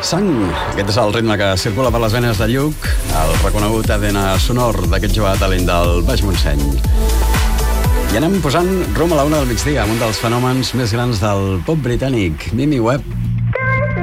Sang, aquest és el ritme que circula per les venes de Lluc, el reconegut ADN sonor d'aquest jove de talent del Baix Montseny. I anem posant rumb a la 1 del migdia amb un dels fenòmens més grans del pop britànic, Mimi Webb.